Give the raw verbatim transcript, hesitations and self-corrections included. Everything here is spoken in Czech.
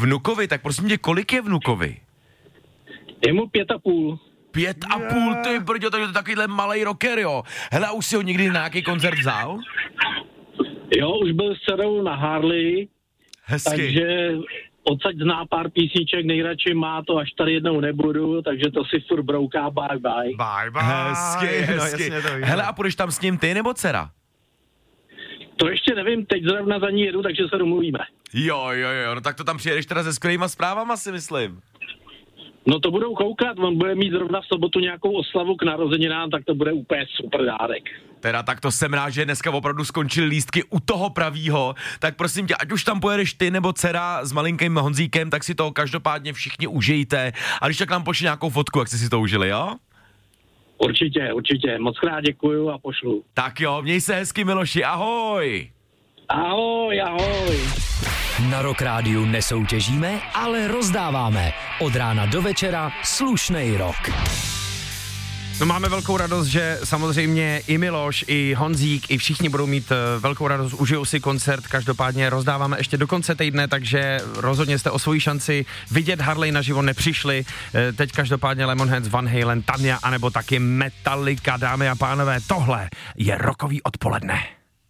vnukovi, tak prosím tě, kolik je vnukovi? Je mu pět a půl. Pět a yeah. půl, ty brďo, takže to je takovýhle malej rocker, jo. Hele, a už si ho někdy na nějaký koncert vzal? Jo, už byl s dcerou na Harley. Hezky. Takže odsaď zná pár písniček, nejradši má to, až tady jednou nebudu, takže to si furt brouká bye bye. Bye bye. Hezky, hezky. No, jasně, hele, a půjdeš tam s ním ty nebo dcera? To ještě nevím, teď zrovna za ní jedu, takže se domluvíme. Jo, jo, jo, no tak to tam přijedeš teda se skvělýma zprávama, si myslím. No to budou koukat, on bude mít zrovna v sobotu nějakou oslavu k narozeninám, tak to bude úplně super dárek. Teda tak to jsem rád, že dneska opravdu skončily lístky u toho pravýho, tak prosím tě, ať už tam pojedeš ty nebo dcera s malinkým Honzíkem, tak si to každopádně všichni užijte a když tak nám pošli nějakou fotku, jak jste si to užili, jo? Určitě, určitě, moc krát děkuju a pošlu. Tak jo, měj se hezky, Miloši, ahoj! Ahoj, ahoj! Na Rock Rádiu nesoutěžíme, ale rozdáváme. Od rána do večera slušnej rock. No máme velkou radost, že samozřejmě i Miloš, i Honzík, i všichni budou mít velkou radost, užijou si koncert, každopádně rozdáváme ještě do konce týdne, takže rozhodně jste o svoji šanci vidět Harley naživo nepřišli. Teď každopádně Lemonheads, Van Halen, Tanya, anebo taky Metallica, dámy a pánové, tohle je rockový odpoledne.